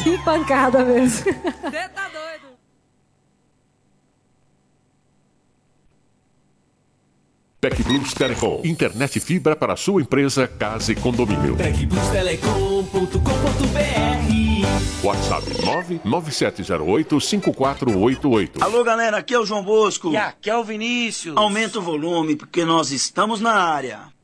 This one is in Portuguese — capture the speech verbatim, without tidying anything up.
Que pancada mesmo. Você tá doido? TecPlus Telecom. Internet fibra para sua empresa, casa e condomínio. tec plus telecom ponto com ponto b r. WhatsApp nove nove sete zero oito cinco quatro oito oito. Alô, galera, aqui é o João Bosco. E aqui é o Vinícius. Aumenta o volume, porque nós estamos na área.